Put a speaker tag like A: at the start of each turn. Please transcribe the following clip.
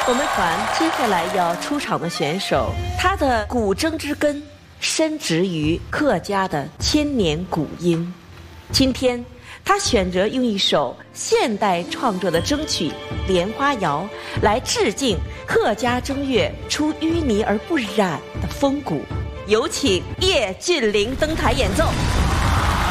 A: 我们团接下来要出场的选手，他的古筝之根深植于客家的千年古音。今天他选择用一首现代创作的筝曲《莲花谣》来致敬客家筝乐出淤泥而不染的风骨。有请叶俊麟登台演奏。